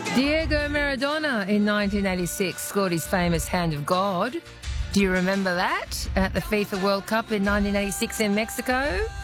Diego Maradona in 1986 scored his famous Hand of God. Do you remember that at the FIFA World Cup in 1986 in Mexico?